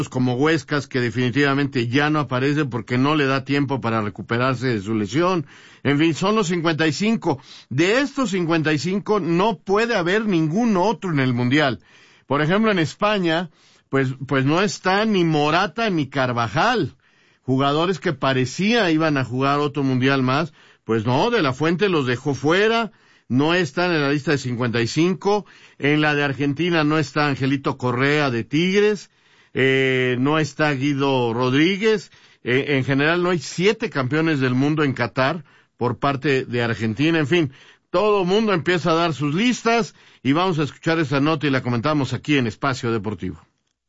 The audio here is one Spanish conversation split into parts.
como Huescas, que definitivamente ya no aparece porque no le da tiempo para recuperarse de su lesión. En fin, son los 55. De estos 55 no puede haber ningún otro en el Mundial. Por ejemplo, en España, pues no está ni Morata ni Carvajal. Jugadores que parecía iban a jugar otro Mundial más, pues no, De la Fuente los dejó fuera, no están en la lista de 55. En la de Argentina no está Angelito Correa de Tigres. No está Guido Rodríguez. En general no hay 7 campeones del mundo en Qatar por parte de Argentina. En fin, todo el mundo empieza a dar sus listas y vamos a escuchar esa nota y la comentamos aquí en Espacio Deportivo.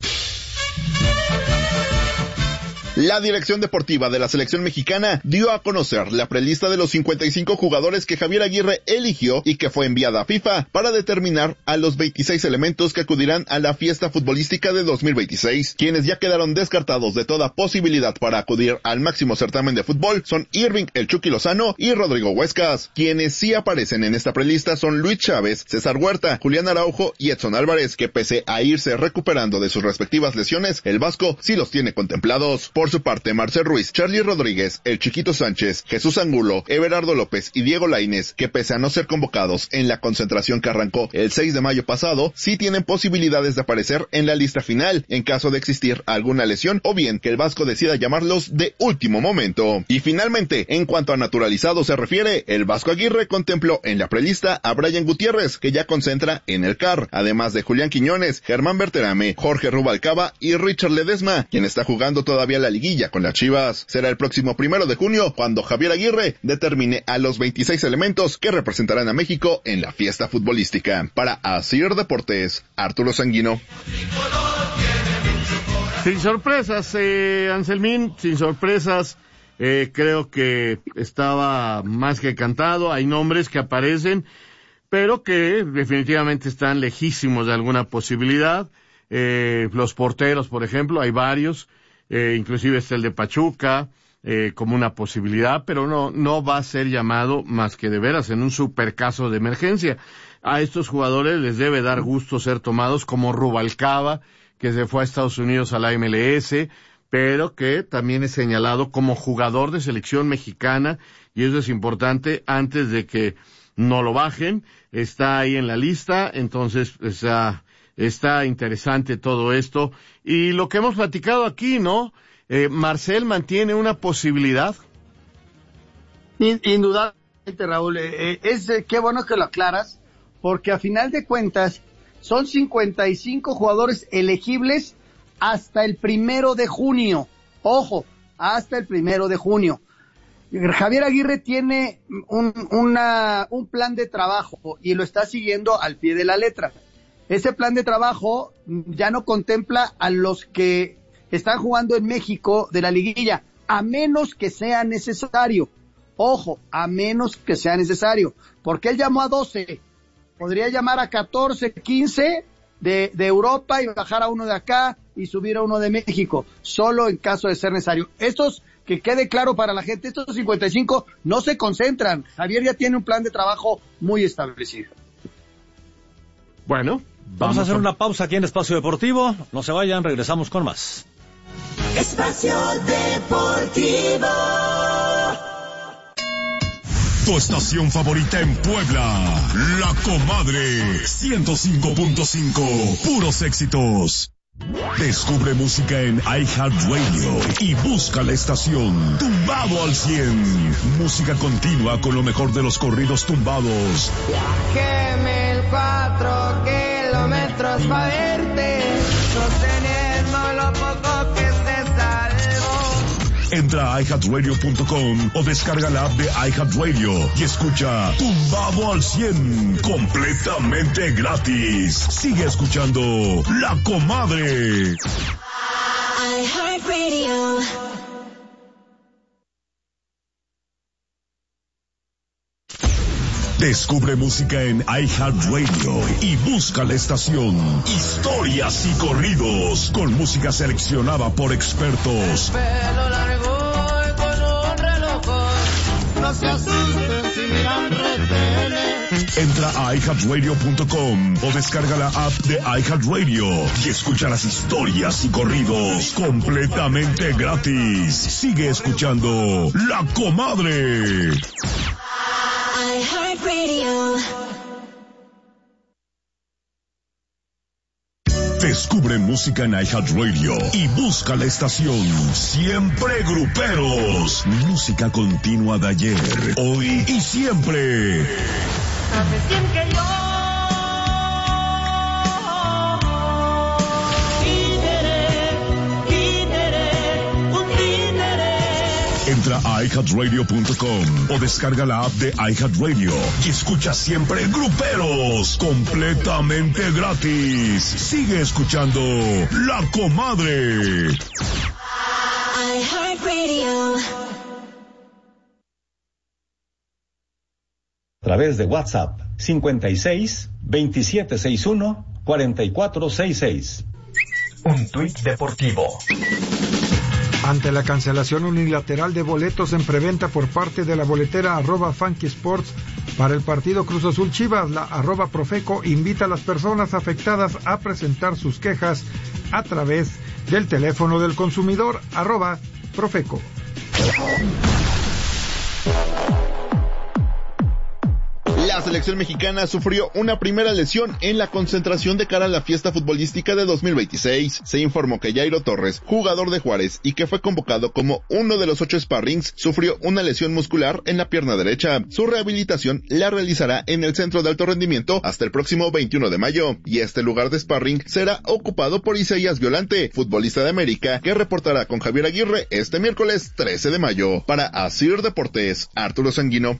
La dirección deportiva de la selección mexicana dio a conocer la prelista de los 55 jugadores que Javier Aguirre eligió y que fue enviada a FIFA para determinar a los 26 elementos que acudirán a la fiesta futbolística de 2026. Quienes ya quedaron descartados de toda posibilidad para acudir al máximo certamen de fútbol son Irving El Chucky Lozano y Rodrigo Huescas. Quienes sí aparecen en esta prelista son Luis Chávez, César Huerta, Julián Araujo y Edson Álvarez, que pese a irse recuperando de sus respectivas lesiones, el Vasco sí los tiene contemplados. Por su parte, Marcel Ruiz, Charly Rodríguez, El Chiquito Sánchez, Jesús Angulo, Everardo López y Diego Lainez, que pese a no ser convocados en la concentración que arrancó el 6 de mayo pasado, sí tienen posibilidades de aparecer en la lista final, en caso de existir alguna lesión o bien que el Vasco decida llamarlos de último momento. Y finalmente, en cuanto a naturalizados se refiere, el Vasco Aguirre contempló en la prelista a Brian Gutiérrez, que ya concentra en el CAR, además de Julián Quiñones, Germán Berterame, Jorge Rubalcaba y Richard Ledesma, quien está jugando todavía la liguilla con las Chivas. Será el próximo 1 de junio cuando Javier Aguirre determine a los 26 elementos que representarán a México en la fiesta futbolística. Para Asir Deportes, Arturo Sanguino. Sin sorpresas, Anselmín, sin sorpresas. Creo que estaba más que cantado. Hay nombres que aparecen, pero que definitivamente están lejísimos de alguna posibilidad. Los porteros, por ejemplo, hay varios. Inclusive está el de Pachuca, como una posibilidad, pero no va a ser llamado más que de veras en un super caso de emergencia. A estos jugadores les debe dar gusto ser tomados, como Rubalcaba, que se fue a Estados Unidos a la MLS, pero que también es señalado como jugador de selección mexicana, y eso es importante antes de que no lo bajen. Está ahí en la lista, entonces está interesante todo esto. Y lo que hemos platicado aquí, ¿no? Marcel mantiene una posibilidad. Indudablemente, Raúl. Qué bueno que lo aclaras, porque a final de cuentas son 55 jugadores elegibles hasta el 1 de junio. Ojo, hasta el 1 de junio. Javier Aguirre tiene un plan de trabajo y lo está siguiendo al pie de la letra. Ese plan de trabajo ya no contempla a los que están jugando en México de la liguilla, a menos que sea necesario. Ojo, a menos que sea necesario, porque él llamó a 12, podría llamar a 14, 15 de Europa y bajar a uno de acá y subir a uno de México, solo en caso de ser necesario. Estos, que quede claro para la gente, estos 55 no se concentran. Javier ya tiene un plan de trabajo muy establecido. Bueno, vamos a hacer una pausa aquí en Espacio Deportivo. No se vayan, regresamos con más. Espacio Deportivo. Tu estación favorita en Puebla, La Comadre 105.5, puros éxitos. Descubre música en iHeartRadio y busca la estación Tumbado al 100. Música continua con lo mejor de los corridos tumbados. Viajé 1,004 kilómetros para verte, sosteniendo lo poco que se salvó. Entra a iHeartRadio.com o descarga la app de iHeartRadio y escucha Tumbado al 100 completamente gratis. Sigue escuchando La Comadre. iHeartRadio. Descubre música en iHeartRadio y busca la estación Historias y Corridos con música seleccionada por expertos. Pelo largo y con un reloj. No se asusten si miran retenes. Entra a iHeartRadio.com o descarga la app de iHeartRadio y escucha las historias y corridos completamente gratis. Sigue escuchando La Comadre. iHeartRadio. Descubre música en iHeartRadio y busca la estación Siempre Gruperos. Música continua de ayer, hoy y siempre. ¿Sabes bien que yo? Entra a iHeartRadio.com o descarga la app de iHeartRadio y escucha siempre Gruperos completamente gratis. Sigue escuchando La Comadre. iHeartRadio. A través de WhatsApp 56 2761 4466. Un tuit deportivo. Ante la cancelación unilateral de boletos en preventa por parte de la boletera @FunkySports para el partido Cruz Azul Chivas, la @Profeco invita a las personas afectadas a presentar sus quejas a través del teléfono del consumidor @Profeco. La selección mexicana sufrió una primera lesión en la concentración de cara a la fiesta futbolística de 2026. Se informó que Jairo Torres, jugador de Juárez y que fue convocado como uno de los 8 sparrings, sufrió una lesión muscular en la pierna derecha. Su rehabilitación la realizará en el Centro de Alto Rendimiento hasta el próximo 21 de mayo. Y este lugar de sparring será ocupado por Isaías Violante, futbolista de América, que reportará con Javier Aguirre este miércoles 13 de mayo. Para Asir Deportes, Arturo Sanguino.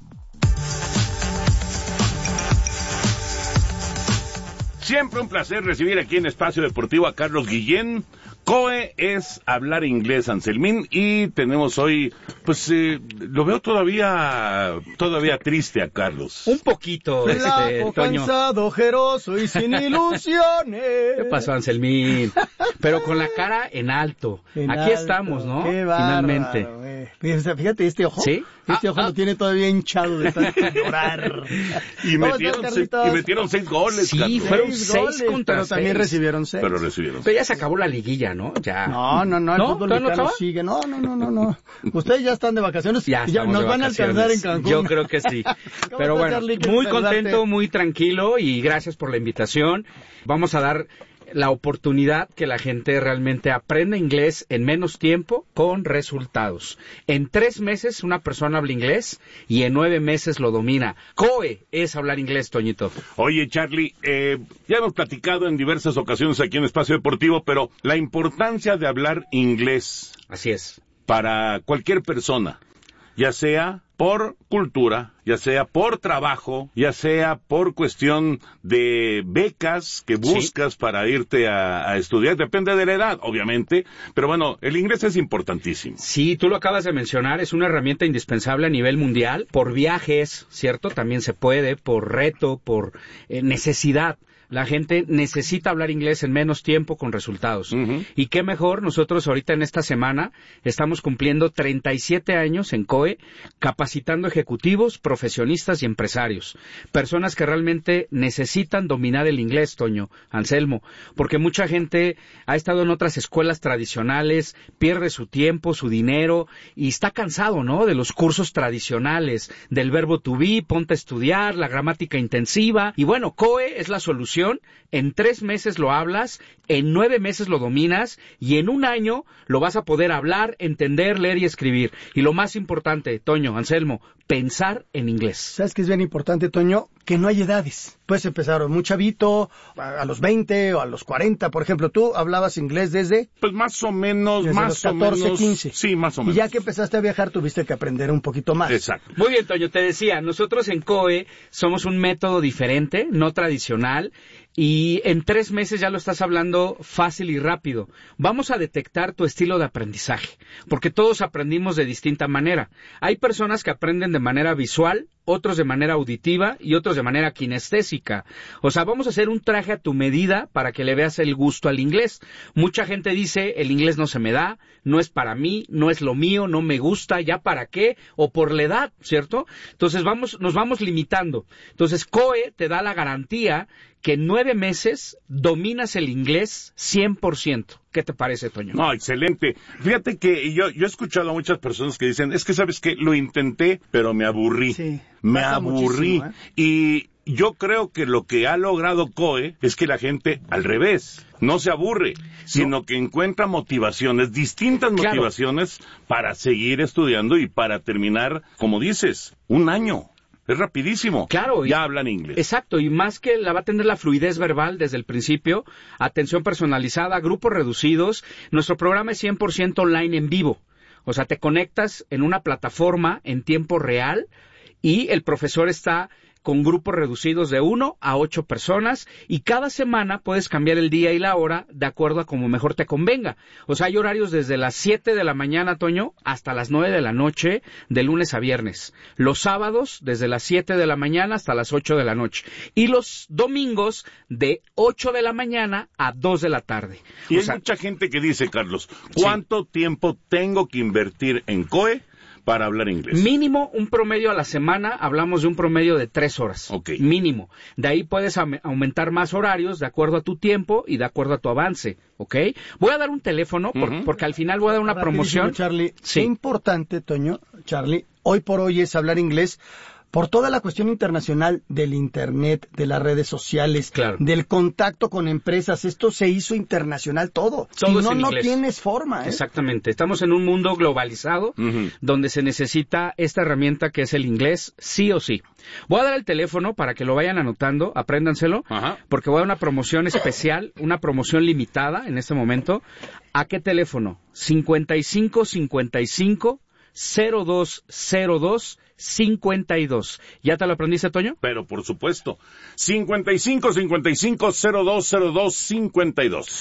Siempre un placer recibir aquí en Espacio Deportivo a Carlos Guillén. COE es hablar inglés, Anselmín, y tenemos hoy, pues, lo veo todavía triste a Carlos. Un poquito, Flaco, Toño. cansado, ojeroso y sin ilusiones. ¿Qué pasó, Anselmín? Pero con la cara en alto. Aquí estamos, ¿no? Qué bárbaro, finalmente. Fíjate, este ojo. ¿Sí? Este ojo lo tiene todavía hinchado de tanto llorar. Y metieron 6 goles, Sí, Carlos. fueron 6 6 goles, contra pero 6. también recibieron 6. Pero ya se acabó la liguilla, ¿no? Ya. No, el fútbol ¿Todavía no mexicano acaba? sigue. No. Ustedes ya están de vacaciones. Ya Ya estamos nos de van a vacaciones. alcanzar en Cancún. Yo creo que sí. Pero estás, bueno, Charlie? Qué muy saludarte. contento, muy tranquilo y gracias por la invitación. Vamos a dar la oportunidad que la gente realmente aprenda inglés en menos tiempo con resultados. En 3 meses una persona habla inglés y en 9 meses lo domina. COE es hablar inglés, Toñito. Oye, Charlie, ya hemos platicado en diversas ocasiones aquí en Espacio Deportivo, pero la importancia de hablar inglés. Así es. Para cualquier persona, ya sea por cultura, ya sea por trabajo, ya sea por cuestión de becas que buscas para irte a estudiar, depende de la edad, obviamente, pero bueno, el inglés es importantísimo. Sí, tú lo acabas de mencionar, es una herramienta indispensable a nivel mundial, por viajes, ¿cierto? También se puede, por reto, por necesidad. La gente necesita hablar inglés en menos tiempo con resultados. Uh-huh. Y qué mejor, nosotros ahorita en esta semana estamos cumpliendo 37 años en COE, capacitando ejecutivos, profesionistas y empresarios. Personas que realmente necesitan dominar el inglés, Toño, Anselmo, porque mucha gente ha estado en otras escuelas tradicionales, pierde su tiempo, su dinero y está cansado, ¿no?, de los cursos tradicionales, del verbo to be, ponte a estudiar, la gramática intensiva. Y bueno, COE es la solución. En 3 meses lo hablas, en 9 meses lo dominas y en 1 año lo vas a poder hablar, entender, leer y escribir. Y lo más importante, Toño, Anselmo, pensar en inglés. ¿Sabes qué es bien importante, Toño? Que no hay edades. Puedes empezar muy chavito, a los 20 o a los 40, por ejemplo. ¿Tú hablabas inglés desde? Pues más o menos, desde los 14, 15. Sí, más o menos. Y ya que empezaste a viajar, tuviste que aprender un poquito más. Exacto. Muy bien, Toño, te decía, nosotros en COE somos un método diferente, no tradicional, y en 3 meses ya lo estás hablando fácil y rápido. Vamos a detectar tu estilo de aprendizaje, porque todos aprendimos de distinta manera. Hay personas que aprenden de manera visual, otros de manera auditiva y otros de manera kinestésica. O sea, vamos a hacer un traje a tu medida para que le veas el gusto al inglés. Mucha gente dice, el inglés no se me da, no es para mí, no es lo mío, no me gusta, ¿ya para qué? O por la edad, ¿cierto? Entonces nos vamos limitando. Entonces COE te da la garantía que en 9 meses dominas el inglés 100%. ¿Qué te parece, Toño? No, excelente. Fíjate que yo he escuchado a muchas personas que dicen, es que sabes que lo intenté, pero me aburrí. Sí, me aburrí. Y yo creo que lo que ha logrado COE es que la gente, al revés, no se aburre, sino que encuentra motivaciones, distintas motivaciones para seguir estudiando y para terminar, como dices, un año. Es rapidísimo. Claro. Ya hablan inglés. Exacto, y más que la va a tener la fluidez verbal desde el principio, atención personalizada, grupos reducidos. Nuestro programa es 100% online en vivo. O sea, te conectas en una plataforma en tiempo real y el profesor está con grupos reducidos de 1 a 8 personas y cada semana puedes cambiar el día y la hora de acuerdo a como mejor te convenga. O sea, hay horarios desde las 7 de la mañana, Toño, hasta las 9 de la noche, de lunes a viernes. Los sábados, desde las 7 de la mañana hasta las 8 de la noche. Y los domingos, de 8 de la mañana a 2 de la tarde. Y hay mucha gente que dice, Carlos, ¿cuánto tiempo tengo que invertir en COE para hablar inglés? Mínimo un promedio a la semana, hablamos de un promedio de 3 horas. Okay. Mínimo. De ahí puedes aumentar más horarios de acuerdo a tu tiempo y de acuerdo a tu avance. ¿Ok? Voy a dar un teléfono porque al final voy a dar una promoción. Charlie, sí. Qué importante, Toño, Charlie, hoy por hoy es hablar inglés. Por toda la cuestión internacional del Internet, de las redes sociales, del contacto con empresas, esto se hizo internacional todo. Si no tienes forma. Exactamente. Estamos en un mundo globalizado donde se necesita esta herramienta que es el inglés, sí o sí. Voy a dar el teléfono para que lo vayan anotando, apréndanselo, porque voy a dar una promoción especial, una promoción limitada en este momento. ¿A qué teléfono? 5555-0202-52. ¿Ya te lo aprendiste, Toño? Pero por supuesto. 55-55-0202-52.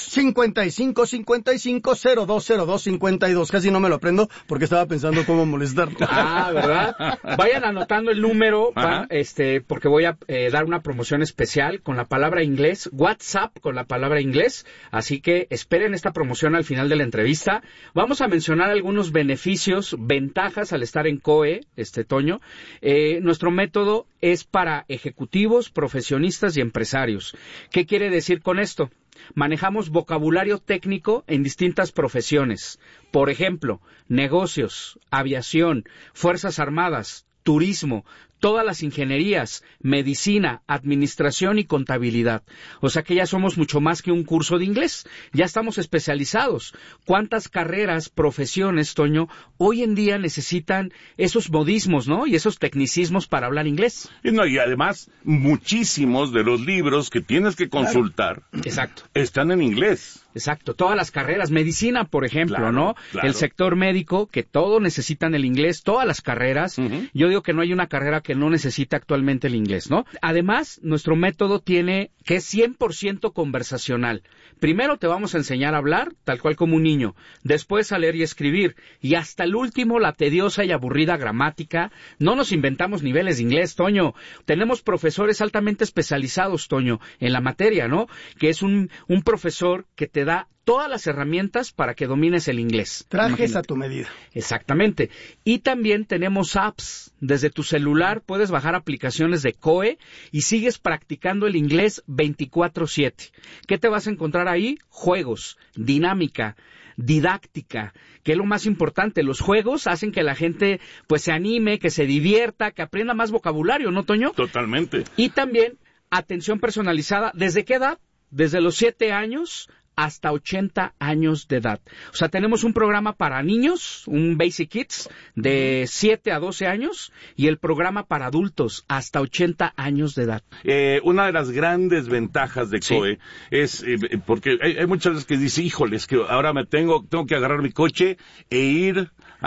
55-55-0202-52. Casi no me lo aprendo porque estaba pensando cómo molestar. ¿Verdad? Vayan anotando el número, porque voy a dar una promoción especial con la palabra inglés, WhatsApp con la palabra inglés. Así que esperen esta promoción al final de la entrevista. Vamos a mencionar algunos beneficios, ventajas al estar en COE, Toño. Nuestro método es para ejecutivos, profesionistas y empresarios. ¿Qué quiere decir con esto? Manejamos vocabulario técnico en distintas profesiones. Por ejemplo, negocios, aviación, fuerzas armadas, turismo, todas las ingenierías, medicina, administración y contabilidad. O sea que ya somos mucho más que un curso de inglés. Ya estamos especializados. ¿Cuántas carreras, profesiones, Toño, hoy en día necesitan esos modismos, ¿no? Y esos tecnicismos para hablar inglés. Y además, muchísimos de los libros que tienes que consultar están en inglés. Exacto, todas las carreras, medicina, por ejemplo, ¿no? Claro. El sector médico, que todos necesitan el inglés, todas las carreras. Yo digo que no hay una carrera que no necesita actualmente el inglés, ¿no? Además, nuestro método tiene que es 100% conversacional. Primero te vamos a enseñar a hablar, tal cual como un niño. Después a leer y escribir. Y hasta el último, la tediosa y aburrida gramática. No nos inventamos niveles de inglés, Toño. Tenemos profesores altamente especializados, Toño, en la materia, ¿no? Que es un profesor que te da todas las herramientas para que domines el inglés. Trajes a tu medida. Exactamente. Y también tenemos apps. Desde tu celular puedes bajar aplicaciones de COE y sigues practicando el inglés 24/7. ¿Qué te vas a encontrar ahí? Juegos, dinámica, didáctica, que es lo más importante. Los juegos hacen que la gente pues se anime, que se divierta, que aprenda más vocabulario, ¿no, Toño? Totalmente. Y también atención personalizada. ¿Desde qué edad? Desde los 7 años hasta 80 años de edad. O sea, tenemos un programa para niños, un Basic Kids, de 7 a 12 años, y el programa para adultos hasta 80 años de edad. Una de las grandes ventajas de COE es, porque hay muchas veces que dice, híjoles, que ahora tengo que agarrar mi coche e ir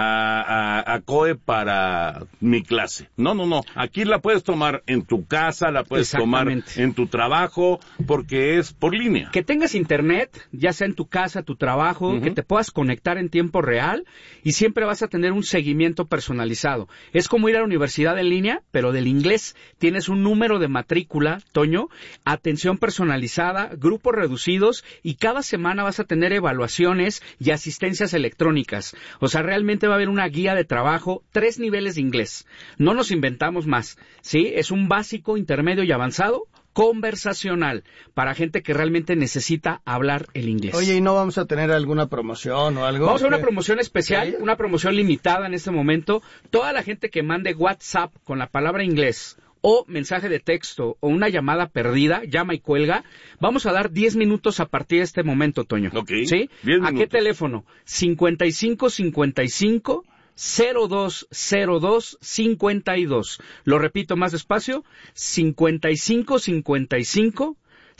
a COE para mi clase. No. Aquí la puedes tomar en tu casa, la puedes tomar en tu trabajo, porque es por línea. Que tengas internet, ya sea en tu casa, tu trabajo, que te puedas conectar en tiempo real y siempre vas a tener un seguimiento personalizado. Es como ir a la universidad en línea, pero del inglés. Tienes un número de matrícula, Toño, atención personalizada, grupos reducidos y cada semana vas a tener evaluaciones y asistencias electrónicas. O sea, realmente va a haber una guía de trabajo, 3 niveles de inglés. No nos inventamos más, ¿sí? Es un básico, intermedio y avanzado, conversacional, para gente que realmente necesita hablar el inglés. Oye, ¿y no vamos a tener alguna promoción o algo? Vamos a una promoción especial, una promoción limitada en este momento. Toda la gente que mande WhatsApp con la palabra inglés o mensaje de texto o una llamada perdida, llama y cuelga, vamos a dar 10 minutos a partir de este momento, Toño. Okay. ¿Sí? 10 ¿A minutos. qué teléfono? 5555 020252. Lo repito más despacio, 5555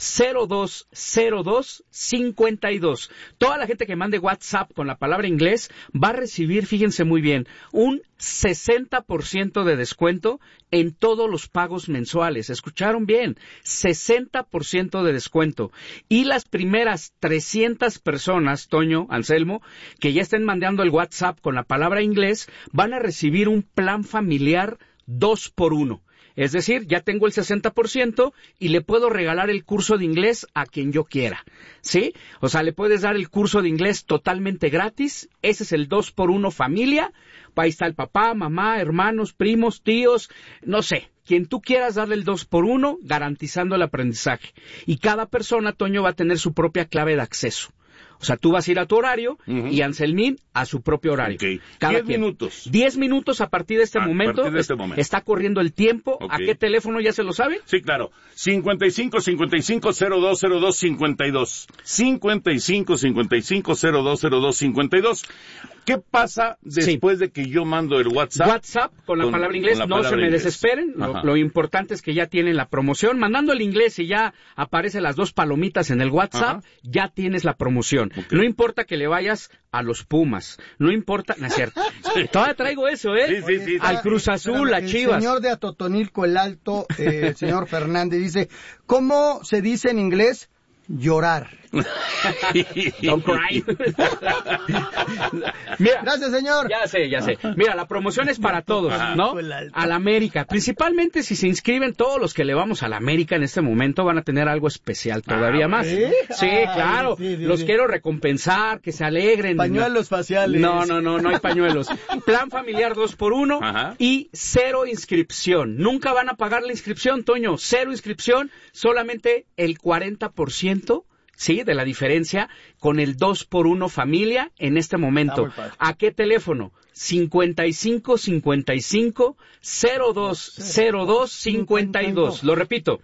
020252. Toda la gente que mande WhatsApp con la palabra inglés va a recibir, fíjense muy bien, un 60% de descuento en todos los pagos mensuales. ¿Escucharon bien? 60% de descuento. Y las primeras 300 personas, Toño, Anselmo, que ya estén mandando el WhatsApp con la palabra inglés, van a recibir un plan familiar 2x1. Es decir, ya tengo el 60% y le puedo regalar el curso de inglés a quien yo quiera, ¿sí? O sea, le puedes dar el curso de inglés totalmente gratis. Ese es el 2x1 familia. Ahí está el papá, mamá, hermanos, primos, tíos, no sé. Quien tú quieras darle el 2x1 garantizando el aprendizaje. Y cada persona, Toño, va a tener su propia clave de acceso. O sea, tú vas a ir a tu horario y Anselmín a su propio horario. Okay. Cada 10 minutos. 10 minutos a partir de este momento. Está corriendo el tiempo. Okay. ¿A qué teléfono ya se lo sabe? Sí, claro. 55-55-0202-52. 55-55-0202-52. ¿Qué pasa después de que yo mando el WhatsApp? WhatsApp con la palabra inglés, no se me desesperen. Lo importante es que ya tienen la promoción. Mandando el inglés y ya aparecen las 2 palomitas en el WhatsApp, ya tienes la promoción. Okay. No importa que le vayas a los Pumas, no importa, no es cierto. Todavía traigo eso, ¿eh? Sí, al Cruz Azul, a Chivas. El señor de Atotonilco el Alto, el señor Fernández, dice, ¿cómo se dice en inglés? Llorar. Don't cry. Mira, gracias, señor. Ya sé. Mira, la promoción es para todos, ¿no? A la América. Principalmente si se inscriben todos los que le vamos a la América en este momento, van a tener algo especial todavía más. Sí, claro. Los quiero recompensar, que se alegren. Pañuelos faciales. No hay pañuelos. Plan familiar 2x1 y 0 inscripción. Nunca van a pagar la inscripción, Toño. 0 inscripción, solamente el 40%. Sí, de la diferencia con el 2x1 familia en este momento. ¿A qué teléfono? 55-55-0202-52. Lo repito,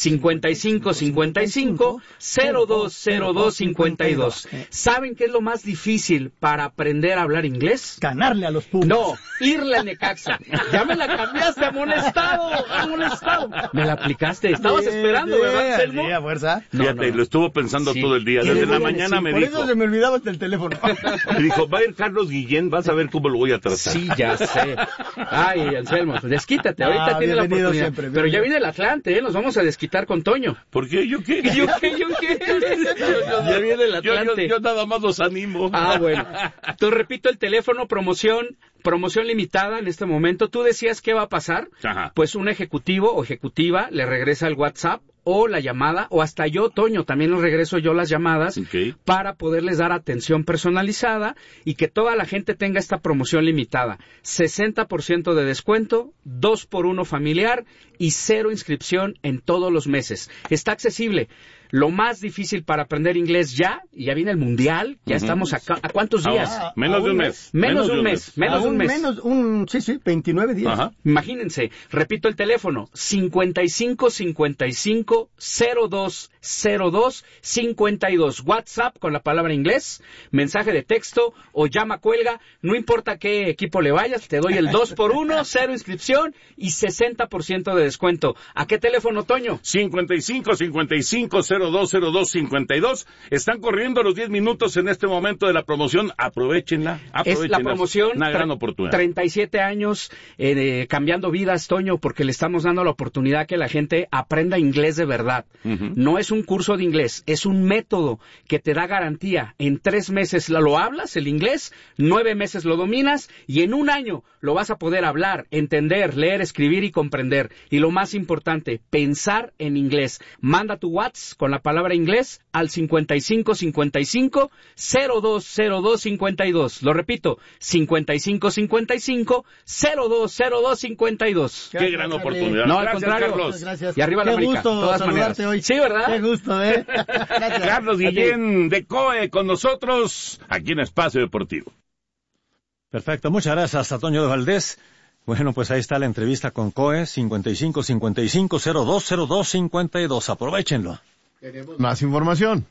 55-55-0202-52. ¿Saben qué es lo más difícil para aprender a hablar inglés? Ganarle a los Pumas. No, irle a Necaxa. Ya me la cambiaste, amonestado. Me la aplicaste. Estabas esperando, ¿verdad, Anselmo? Sí, a fuerza. Fíjate, lo estuvo pensando todo el día. Desde la mañana me dijo. Por eso se me olvidaba hasta el teléfono. Me dijo, va a ir Carlos Guillén, vas a ver cómo lo voy a tratar. Sí, ya sé. Ay, Anselmo, desquítate. Ahorita tienes la oportunidad. Siempre, pero ya viene el Atlante, ¿eh? Nos vamos a desquitar con Toño. ¿Por qué? ¿Yo qué? ¿Yo qué? Ya viene el Atlante. Yo nada más los animo. Bueno. Entonces, repito el teléfono, promoción limitada en este momento. Tú decías qué va a pasar. Ajá. Pues un ejecutivo o ejecutiva le regresa el WhatsApp o la llamada, o hasta yo, Toño, también les regreso yo las llamadas para poderles dar atención personalizada y que toda la gente tenga esta promoción limitada. 60% de descuento, 2x1 familiar y 0 inscripción en todos los meses. Está accesible. Lo más difícil para aprender inglés ya viene el Mundial, ya estamos ¿a cuántos días? Menos de un mes. Menos de un mes. 29 días. Ajá. Imagínense, repito el teléfono, 55-55-0202-52. WhatsApp con la palabra inglés, mensaje de texto o llama cuelga, no importa qué equipo le vayas, te doy el 2x1, 0 inscripción y 60% de descuento. ¿A qué teléfono, Toño? 55-55-0202 020252. Están corriendo los 10 minutos en este momento de la promoción. Aprovechenla. Es la promoción. Una gran oportunidad. 37 años cambiando vidas, Toño, porque le estamos dando la oportunidad que la gente aprenda inglés de verdad. No es un curso de inglés, es un método que te da garantía. En 3 meses lo hablas, el inglés, 9 meses lo dominas y en 1 año lo vas a poder hablar, entender, leer, escribir y comprender. Y lo más importante, pensar en inglés. Manda tu WhatsApp con la palabra inglés al 5555-020252. Lo repito, 5555-020252. Qué gran oportunidad. No, al Gracias, contrario. Carlos. Gracias. Y arriba la América, gusto todas saludarte maneras. hoy. Sí, ¿verdad? Qué gusto, Gracias. Carlos Guillén de COE con nosotros aquí en Espacio Deportivo. Perfecto, muchas gracias a Toño de Valdés. Bueno, pues ahí está la entrevista con COE, 5555-020252. Aprovechenlo. Tenemos más información.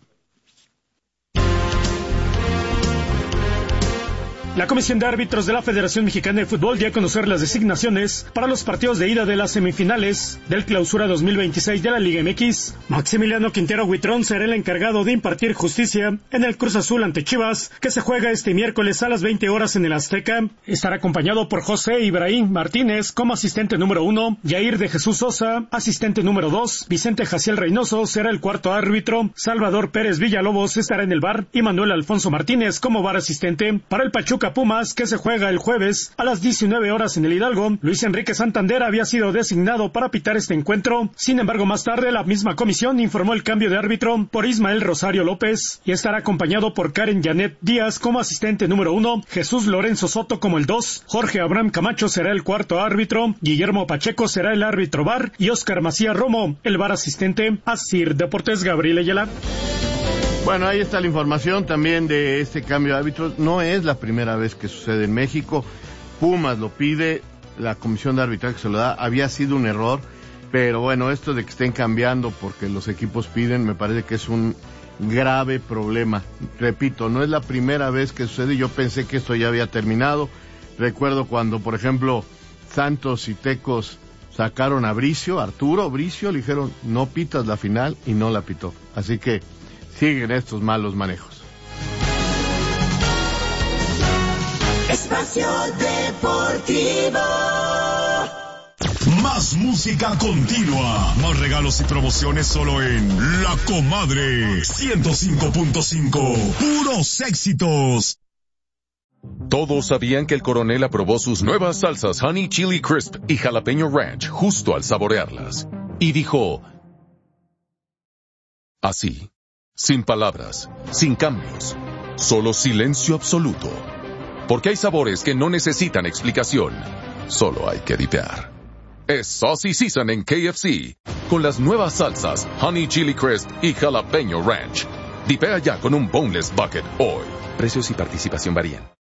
La Comisión de Árbitros de la Federación Mexicana de Fútbol dio a conocer las designaciones para los partidos de ida de las semifinales del Clausura 2026 de la Liga MX. Maximiliano Quintero Huitrón será el encargado de impartir justicia en el Cruz Azul ante Chivas, que se juega este miércoles a las 20 horas en el Azteca. Estará acompañado por José Ibrahim Martínez como asistente número 1, Yair de Jesús Sosa, asistente número 2, Vicente Jaciel Reynoso será el cuarto árbitro, Salvador Pérez Villalobos estará en el VAR y Manuel Alfonso Martínez como VAR asistente. Para el Pachuca Pumas, que se juega el jueves a las 19 horas en el Hidalgo, Luis Enrique Santander había sido designado para pitar este encuentro. Sin embargo, más tarde la misma comisión informó el cambio de árbitro por Ismael Rosario López y estará acompañado por Karen Janet Díaz como asistente número 1, Jesús Lorenzo Soto como el 2, Jorge Abraham Camacho será el cuarto árbitro, Guillermo Pacheco será el árbitro VAR y Óscar Macías Romo el VAR asistente. Asir Deportes, Gabriel Ayala. Bueno, ahí está la información también de este cambio de árbitros. No es la primera vez que sucede en México. Pumas lo pide, la comisión de arbitraje se lo da. Había sido un error, pero bueno, esto de que estén cambiando porque los equipos piden, me parece que es un grave problema. Repito, no es la primera vez que sucede. Yo pensé que esto ya había terminado. Recuerdo cuando, por ejemplo, Santos y Tecos sacaron a Arturo Bricio, le dijeron, no pitas la final, y no la pitó. Así que siguen estos malos manejos. Espacio Deportivo. Más música continua. Más regalos y promociones solo en La Comadre 105.5. Puros éxitos. Todos sabían que el coronel aprobó sus nuevas salsas Honey Chili Crisp y Jalapeño Ranch justo al saborearlas. Y dijo, así, sin palabras, sin cambios, solo silencio absoluto. Porque hay sabores que no necesitan explicación, solo hay que dipear. Es Saucy Season en KFC, con las nuevas salsas Honey Chili Crisp y Jalapeño Ranch. Dipea ya con un Boneless Bucket hoy. Precios y participación varían.